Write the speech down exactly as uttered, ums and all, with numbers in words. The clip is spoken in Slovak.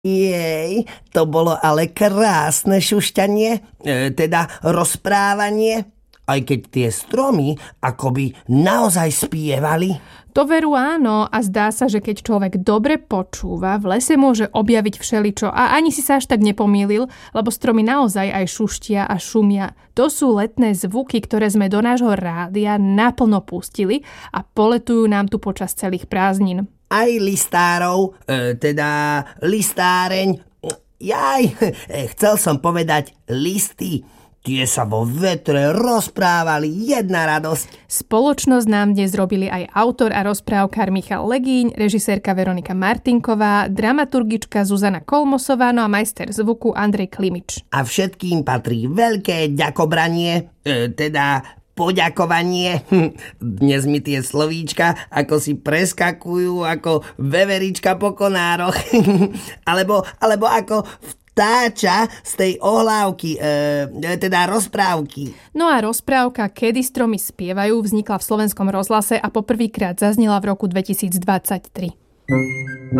Jej, to bolo ale krásne šušťanie, e, teda rozprávanie, aj keď tie stromy akoby naozaj spievali. To veru áno a zdá sa, že keď človek dobre počúva, v lese môže objaviť všeličo a ani si sa až tak nepomýlil, lebo stromy naozaj aj šuštia a šumia. To sú letné zvuky, ktoré sme do nášho rádia naplno pustili a poletujú nám tu počas celých prázdnin. Aj listárov, e, teda listáreň. Jaj, chcel som povedať listy. Tie sa vo vetre rozprávali, jedna radosť. Spoločnosť nám dnes robili aj autor a rozprávkar Michal Legíň, režisérka Veronika Martinková, dramaturgička Zuzana Kolmosová, no a majster zvuku Andrej Klimič. A všetkým patrí veľké ďakobranie, e, teda poďakovanie. Dnes mi tie slovíčka ako si preskakujú ako veverička po konároch. alebo, alebo ako vtáča z tej ohlávky, e, teda rozprávky. No a rozprávka Kedy stromy spievajú vznikla v Slovenskom rozhlase a poprvýkrát zaznela v roku dvetisícdvadsaťtri.